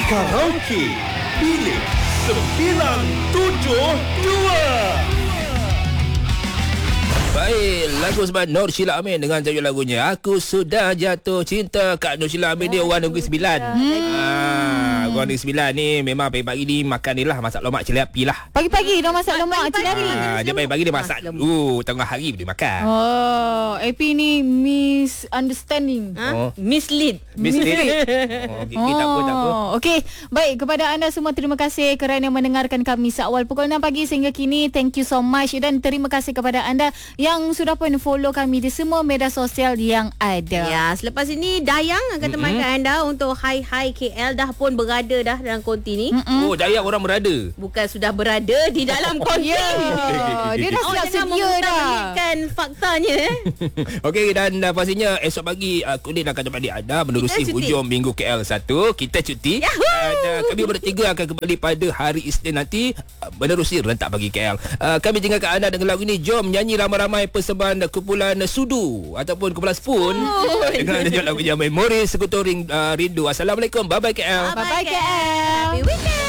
Karaoke Bilik 972. Baik, lagu sebab Nur Sheila Amin dengan tajuk lagunya Aku Sudah Jatuh Cinta. Kak Nur Sheila Amin dia orang Negeri Sembilan. Orang Negeri Sembilan ni memang pagi-pagi ni makan ni lah, masak lemak cili api lah. Pagi-pagi dia masak lemak cili api. Dia pagi-pagi dia masak dulu, tengah hari dia makan. Oh, AP ni misunderstanding. Mislead. Okay, tak apa. Okey, baik, kepada anda semua terima kasih kerana mendengarkan kami seawal pukul 6 pagi sehingga kini. Thank you so much dan terima kasih kepada anda yang sudah pun follow kami di semua media sosial yang ada. Ya, selepas ini Dayang akan temankan anda untuk Hai KL. Dah pun berada dah dalam konti ni. Oh, Dayang orang berada. Bukan sudah berada di dalam konti. Dia dah siap sedia dah. Kan faktanya. Okey, dan pastinya esok pagi Kulin akan tempat anda menerusi hujung minggu KL 1. Kita cuti. Dan kami bertiga akan kembali pada hari Isnin nanti menerusi rentak pagi KL. Kami tinggalkan anda dengan lagu ini. Jom nyanyi ramai-ramai persembahan kumpulan Sudu ataupun kumpulan Spoon dengan tajuk lagu Memori Sekutu Rindu. Assalamualaikum. Bye-bye KL. Bye-bye KL. Happy weekend.